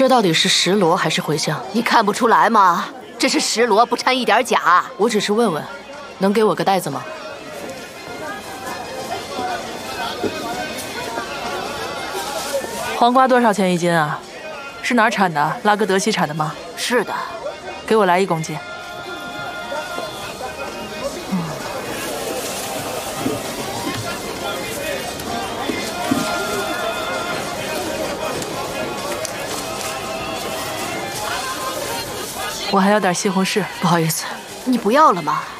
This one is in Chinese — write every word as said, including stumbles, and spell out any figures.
这到底是石螺还是茴香？ 你看不出来吗？这是石螺，不掺一点假。 我只是问问，能给我个袋子吗？黄瓜多少钱一斤啊？是哪儿产的？拉格德西产的吗？ 是的， 给我来一公斤。嗯。我还要点西红柿，不好意思。 你不要了吗？